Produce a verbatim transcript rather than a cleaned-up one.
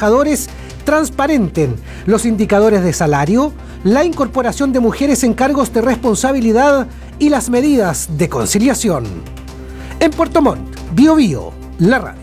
trabajadores transparenten los indicadores de salario, la incorporación de mujeres en cargos de responsabilidad y las medidas de conciliación. En Puerto Montt, Bio Bio, la radio.